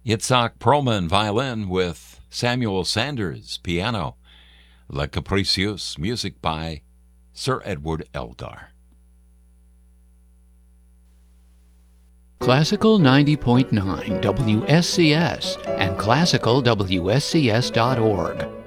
Yitzhak Perlman, violin, with Samuel Sanders, piano. Le Capricious, music by Sir Edward Elgar. Classical 90.9 WSCS and classicalwscs.org.